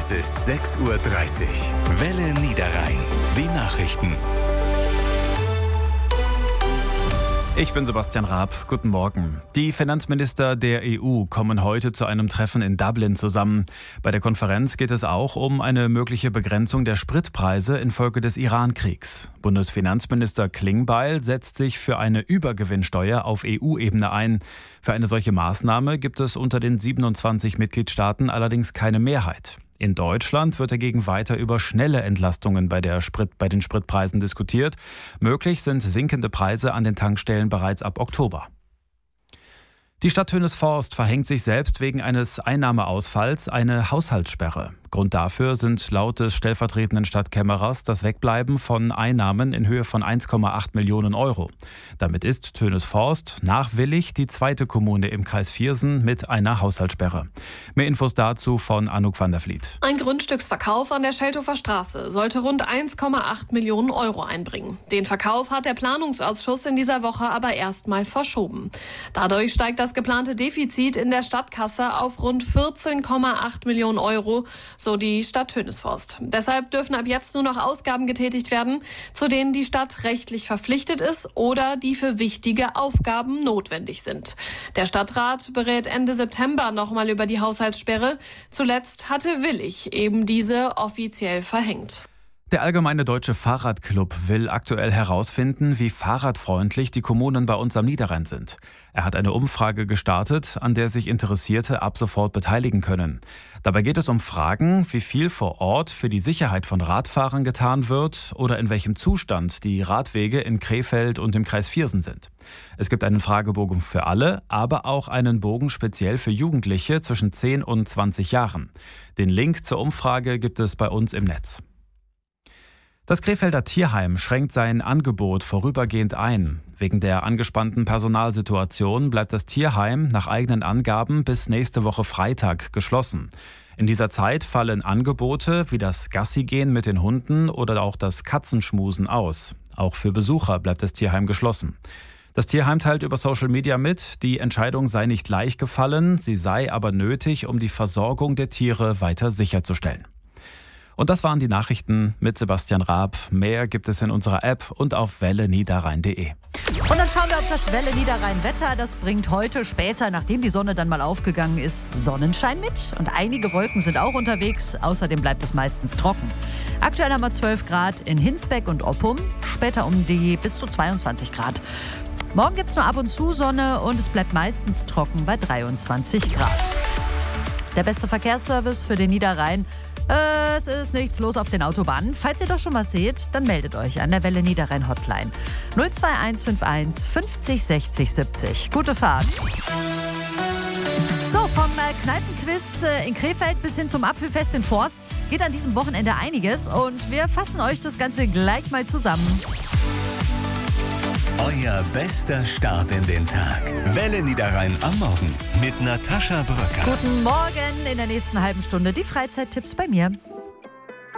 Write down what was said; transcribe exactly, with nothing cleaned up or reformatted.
Es ist sechs Uhr dreißig. Welle Niederrhein. Die Nachrichten. Ich bin Sebastian Raab. Guten Morgen. Die Finanzminister der E U kommen heute zu einem Treffen in Dublin zusammen. Bei der Konferenz geht es auch um eine mögliche Begrenzung der Spritpreise infolge des Iran-Kriegs. Bundesfinanzminister Klingbeil setzt sich für eine Übergewinnsteuer auf E U-Ebene ein. Für eine solche Maßnahme gibt es unter den siebenundzwanzig Mitgliedstaaten allerdings keine Mehrheit. In Deutschland wird dagegen weiter über schnelle Entlastungen bei, der Sprit, bei den Spritpreisen diskutiert. Möglich sind sinkende Preise an den Tankstellen bereits ab Oktober. Die Stadt Tönesforst verhängt sich selbst wegen eines Einnahmeausfalls eine Haushaltssperre. Grund dafür sind laut des stellvertretenden Stadtkämmerers das Wegbleiben von Einnahmen in Höhe von eins Komma acht Millionen Euro. Damit ist Tönesforst nach Willich die zweite Kommune im Kreis Viersen mit einer Haushaltssperre. Mehr Infos dazu von Anouk van der Vliet. Ein Grundstücksverkauf an der Schelthofer Straße sollte rund eins Komma acht Millionen Euro einbringen. Den Verkauf hat der Planungsausschuss in dieser Woche aber erstmal verschoben. Dadurch steigt das geplante Defizit in der Stadtkasse auf rund vierzehn Komma acht Millionen Euro, so die Stadt Tönesforst. Deshalb dürfen ab jetzt nur noch Ausgaben getätigt werden, zu denen die Stadt rechtlich verpflichtet ist oder die für wichtige Aufgaben notwendig sind. Der Stadtrat berät Ende September nochmal über die Haushaltssperre. Zuletzt hatte Willich eben diese offiziell verhängt. Der Allgemeine Deutsche Fahrradclub will aktuell herausfinden, wie fahrradfreundlich die Kommunen bei uns am Niederrhein sind. Er hat eine Umfrage gestartet, an der sich Interessierte ab sofort beteiligen können. Dabei geht es um Fragen, wie viel vor Ort für die Sicherheit von Radfahrern getan wird oder in welchem Zustand die Radwege in Krefeld und im Kreis Viersen sind. Es gibt einen Fragebogen für alle, aber auch einen Bogen speziell für Jugendliche zwischen zehn und zwanzig Jahren. Den Link zur Umfrage gibt es bei uns im Netz. Das Krefelder Tierheim schränkt sein Angebot vorübergehend ein. Wegen der angespannten Personalsituation bleibt das Tierheim nach eigenen Angaben bis nächste Woche Freitag geschlossen. In dieser Zeit fallen Angebote wie das Gassigehen mit den Hunden oder auch das Katzenschmusen aus. Auch für Besucher bleibt das Tierheim geschlossen. Das Tierheim teilt über Social Media mit, die Entscheidung sei nicht leicht gefallen, sie sei aber nötig, um die Versorgung der Tiere weiter sicherzustellen. Und das waren die Nachrichten mit Sebastian Raab. Mehr gibt es in unserer App und auf welle niederrhein punkt de. Und dann schauen wir auf das Welle Niederrhein Wetter. Das bringt heute später, nachdem die Sonne dann mal aufgegangen ist, Sonnenschein mit. Und einige Wolken sind auch unterwegs. Außerdem bleibt es meistens trocken. Aktuell haben wir zwölf Grad in Hinsbeck und Oppum. Später um die bis zu zweiundzwanzig Grad. Morgen gibt es nur ab und zu Sonne und es bleibt meistens trocken bei dreiundzwanzig Grad. Der beste Verkehrsservice für den Niederrhein. Äh, es ist nichts los auf den Autobahnen. Falls ihr doch schon was seht, dann meldet euch an der Welle Niederrhein Hotline. null zwei eins fünf eins fünfzig sechzig siebzig. Gute Fahrt. So, vom äh, Kneipenquiz äh, in Krefeld bis hin zum Apfelfest in Forst geht an diesem Wochenende einiges. Und wir fassen euch das Ganze gleich mal zusammen. Euer bester Start in den Tag. Welle Niederrhein am Morgen mit Natascha Bröcker. Guten Morgen, in der nächsten halben Stunde die Freizeittipps bei mir.